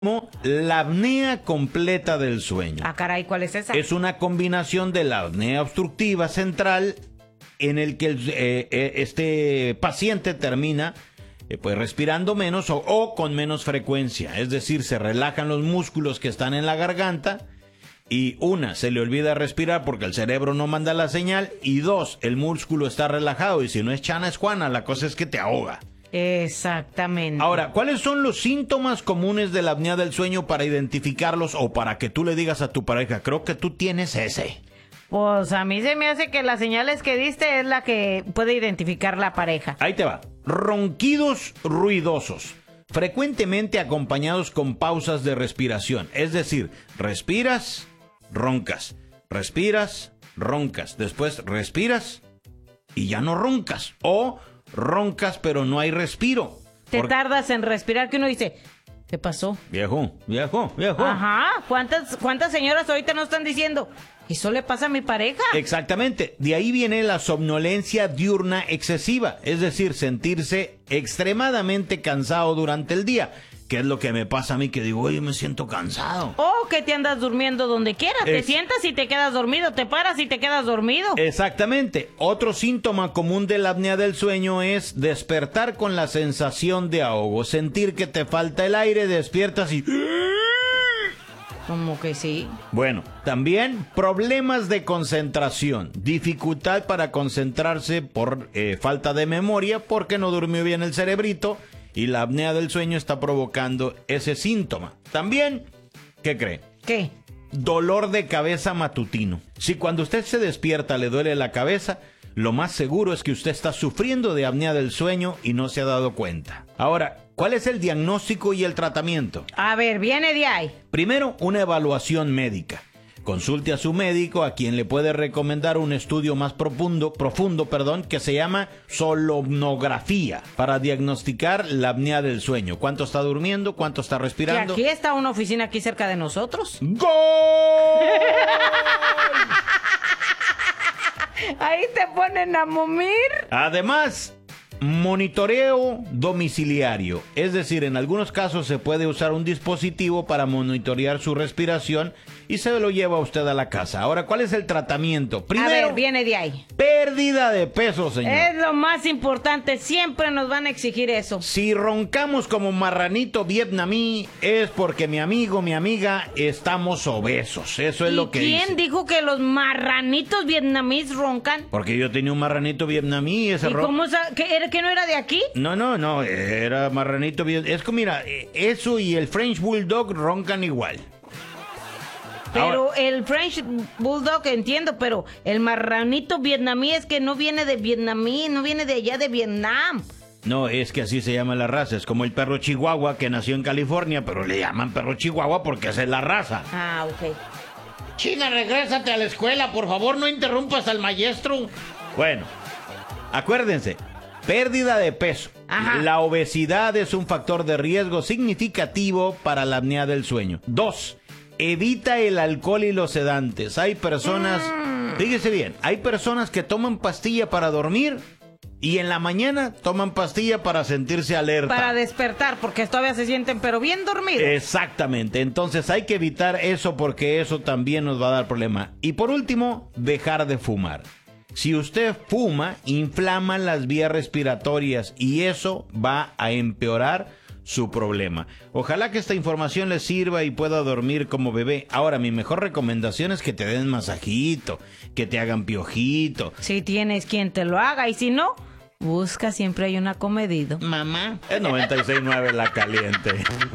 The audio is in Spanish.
La apnea completa del sueño. Ah, caray, ¿cuál es esa? Es una combinación de la apnea obstructiva central en el que este paciente termina pues respirando menos o con menos frecuencia. Es decir, se relajan los músculos que están en la garganta y se le olvida respirar porque el cerebro no manda la señal, y dos, el músculo está relajado y si no es Chana es Juana, la cosa es que te ahoga. Exactamente. Ahora, ¿cuáles son los síntomas comunes de la apnea del sueño para identificarlos o para que tú le digas a tu pareja, creo que tú tienes ese? Pues a mí se me hace que las señales que diste es la que puede identificar la pareja. Ahí te va. Ronquidos ruidosos, frecuentemente acompañados con pausas de respiración. Es decir, respiras, roncas, respiras, roncas, después respiras y ya no roncas. O roncas pero no hay respiro. Te tardas en respirar, que uno dice, ¿qué pasó? Viejo. Ajá, ¿cuántas señoras ahorita no están diciendo? ¿Eso le pasa a mi pareja? Exactamente, de ahí viene la somnolencia diurna excesiva, es decir, sentirse extremadamente cansado durante el día, que es lo que me pasa a mí, que digo, oye, me siento cansado. O que te andas durmiendo donde quieras, te sientas y te quedas dormido, te paras y te quedas dormido. Exactamente, otro síntoma común de la apnea del sueño es despertar con la sensación de ahogo, sentir que te falta el aire, despiertas y... Como que sí. Bueno, también problemas de concentración, dificultad para concentrarse por falta de memoria porque no durmió bien el cerebrito y la apnea del sueño está provocando ese síntoma. También, ¿qué cree? ¿Qué? Dolor de cabeza matutino. Si cuando usted se despierta le duele la cabeza, lo más seguro es que usted está sufriendo de apnea del sueño y no se ha dado cuenta. Ahora, ¿cuál es el diagnóstico y el tratamiento? A ver, viene de ahí. Primero, una evaluación médica. Consulte a su médico, a quien le puede recomendar un estudio más profundo, que se llama solonografía, para diagnosticar la apnea del sueño. ¿Cuánto está durmiendo? ¿Cuánto está respirando? Y aquí está una oficina aquí cerca de nosotros. ¡Gol! Ahí te ponen a momir. Además, monitoreo domiciliario. Es decir, en algunos casos se puede usar un dispositivo para monitorear su respiración y se lo lleva usted a la casa. Ahora, ¿cuál es el tratamiento? Primero, a ver, viene de ahí. Pérdida de peso, señor. Es lo más importante, siempre nos van a exigir eso. Si roncamos como marranito vietnamí, es porque mi amigo, mi amiga, estamos obesos. Eso es lo que dice. ¿Quién dijo que los marranitos vietnamíes roncan? Porque yo tenía un marranito vietnamí. ¿Y cómo que no era de aquí? No, era marranito vietnamí. Es que mira, eso y el French Bulldog roncan igual. Pero ahora, el French Bulldog entiendo, pero el marranito vietnamí es que no viene de vietnamí, no viene de allá de Vietnam. No, es que así se llama la raza. Es como el perro chihuahua que nació en California, pero le llaman perro chihuahua porque esa es la raza. Ah, ok. China, regrésate a la escuela, por favor, no interrumpas al maestro. Bueno, acuérdense, pérdida de peso. Ajá. La obesidad es un factor de riesgo significativo para la apnea del sueño. 2. Evita el alcohol y los sedantes. Hay personas, fíjese bien, hay personas que toman pastilla para dormir y en la mañana toman pastilla para sentirse alerta. Para despertar, porque todavía se sienten pero bien dormidos. Exactamente, entonces hay que evitar eso porque eso también nos va a dar problema. Y por último, dejar de fumar. Si usted fuma, inflama las vías respiratorias y eso va a empeorar su problema. Ojalá que esta información les sirva y pueda dormir como bebé. Ahora, mi mejor recomendación es que te den masajito, que te hagan piojito. Si tienes quien te lo haga y si no, busca, siempre hay un acomedido. Mamá. Es 96.9 La Caliente.